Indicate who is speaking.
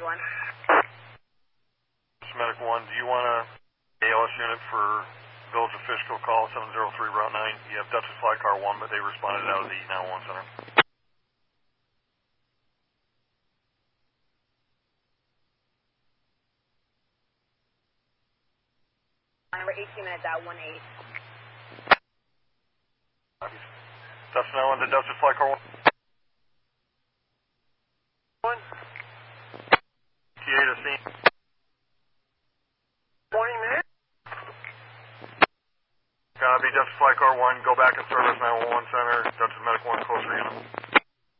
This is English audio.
Speaker 1: 1.
Speaker 2: Medic 1, do you want a ALS unit for Village of Fishkill call 703 Route 9? You have Dutchess Fly Car 1, but they responded out of the 911 center.
Speaker 1: We're 18 minutes out, 1-8.
Speaker 2: Dutchess 911 to Dutchess Fly Car 1. 1. TA to scene.
Speaker 3: Morning, man.
Speaker 2: Copy, Dutchess Fly Car 1, go back and service 911 center. Dutchess Medic 1, closer unit.